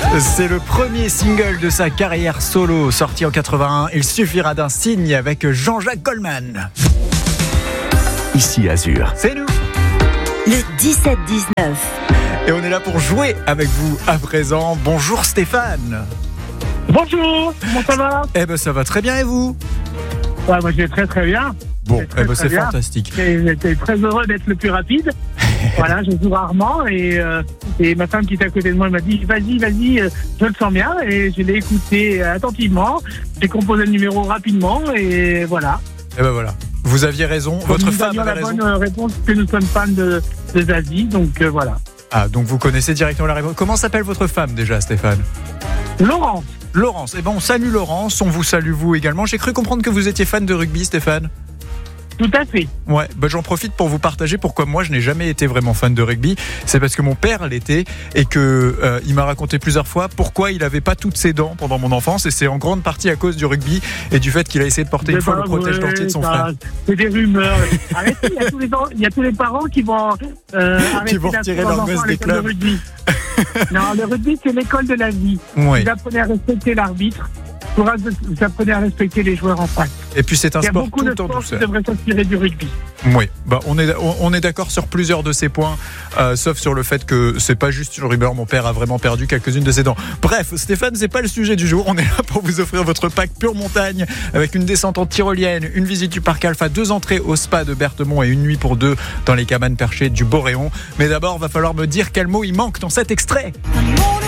C'est le premier single de sa carrière solo, sorti en 81. Il suffira d'un signe avec Jean-Jacques Goldman. Ici Azur. C'est nous. Le 17-19. Et on est là pour jouer avec vous à présent. Bonjour Stéphane. Bonjour, comment ça va? Eh ben ça va très bien et vous? Ouais, moi je vais très très bien. Bon, très, très c'est bien. Fantastique. J'étais très heureux d'être le plus rapide. Voilà, je joue rarement et ma femme qui était à côté de moi elle m'a dit vas-y, je le sens bien et je l'ai écouté attentivement. J'ai composé le numéro rapidement et voilà. Et ben voilà. Vous aviez raison, votre femme avait raison. Nous avions la bonne réponse que nous sommes fans de Zazie, donc voilà. Ah, donc vous connaissez directement la réponse. Comment s'appelle votre femme déjà, Stéphane? Laurence. Eh ben on salue Laurence, on vous salue vous également. J'ai cru comprendre que vous étiez fan de rugby, Stéphane. Tout à fait. Ouais, j'en profite pour vous partager pourquoi moi je n'ai jamais été vraiment fan de rugby. C'est parce que mon père l'était et que il m'a raconté plusieurs fois pourquoi il n'avait pas toutes ses dents pendant mon enfance, et c'est en grande partie à cause du rugby et du fait qu'il a essayé de porter une fois le protège-dentier de son frère. C'est des rumeurs. Arrêtez, il y a tous les parents qui vont qui vont retirer leur gosse des clubs. Non, le rugby c'est l'école de la vie. Oui. Vous apprenez à respecter l'arbitre. Vous apprenez à respecter les joueurs en face. Et puis c'est un sport tout en douceur. Il y a beaucoup de sports qui devraient s'inspirer du rugby. Oui, on est d'accord sur plusieurs de ces points, sauf sur le fait que c'est pas juste une rumeur. Mon père a vraiment perdu quelques-unes de ses dents. Bref, Stéphane, c'est pas le sujet du jour. On est là pour vous offrir votre pack pure montagne avec une descente en tyrolienne, une visite du parc Alpha, 2 entrées au spa de Berthemont et une nuit pour 2 dans les cabanes perchées du Boréon. Mais d'abord, va falloir me dire quel mot il manque dans cet extrait.